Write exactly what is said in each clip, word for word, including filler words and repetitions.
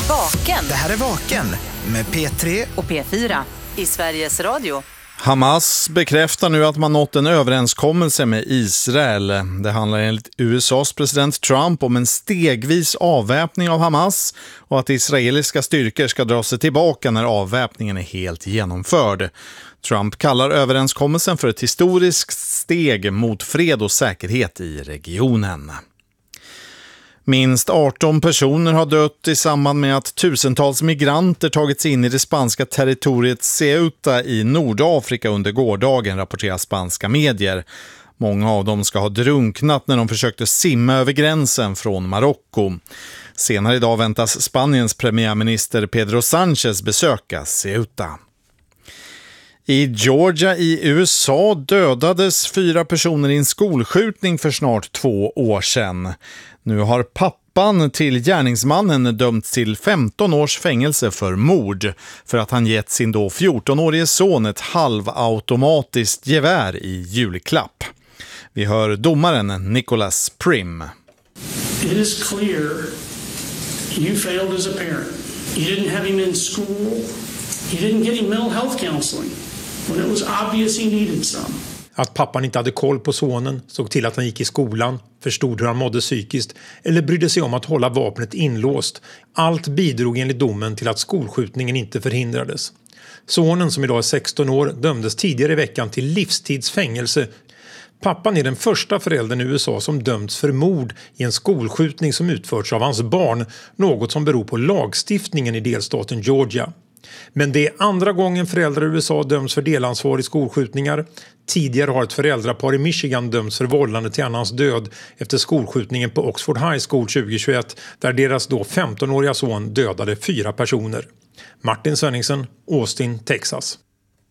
Vaken. Det här är Vaken med P tre och P fyra i Sveriges Radio. Hamas bekräftar nu att man nått en överenskommelse med Israel. Det handlar enligt U S A:s president Trump om en stegvis avväpning av Hamas och att israeliska styrkor ska dra sig tillbaka när avväpningen är helt genomförd. Trump kallar överenskommelsen för ett historiskt steg mot fred och säkerhet i regionen. Minst arton personer har dött i samband med att tusentals migranter tagits in i det spanska territoriet Ceuta i Nordafrika under gårdagen, rapporterar spanska medier. Många av dem ska ha drunknat när de försökte simma över gränsen från Marocko. Senare idag väntas Spaniens premiärminister Pedro Sánchez besöka Ceuta. I Georgia i U S A dödades fyra personer i en skolskjutning för snart två år sedan. Nu har pappan till gärningsmannen dömts till femton års fängelse för mord för att han gett sin då fjortonårige son ett halvautomatiskt gevär i julklapp. Vi hör domaren Nicholas Prim. It is clear you failed as a parent. You didn't have him in school. You didn't get him mental health counseling when it was obvious he needed some. Att pappan inte hade koll på sonen, såg till att han gick i skolan, förstod hur han mådde psykiskt eller brydde sig om att hålla vapnet inlåst. Allt bidrog enligt domen till att skolskjutningen inte förhindrades. Sonen, som idag är sexton år, dömdes tidigare i veckan till livstidsfängelse. Pappan är den första föräldern i U S A som dömts för mord i en skolskjutning som utförts av hans barn, något som beror på lagstiftningen i delstaten Georgia. Men det är andra gången föräldrar i U S A döms för delansvar i skolskjutningar. Tidigare har ett föräldrapar i Michigan dömts för vållande till annans död efter skolskjutningen på Oxford High School tjugohundratjugoett där deras då femtonåriga son dödade fyra personer. Martin Svenningsen, Austin, Texas.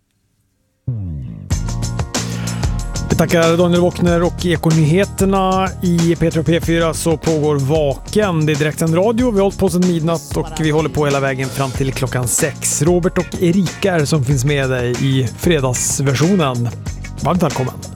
Vi tackar Daniel Wockner och Ekonyheterna. I P tre och P fyra så pågår Vaken. Det är direktsänd radio. Vi har hållit på sedan midnatt och vi håller på hela vägen fram till klockan sex. Robert och Erika är som finns med dig i fredagsversionen. Varmt välkommen.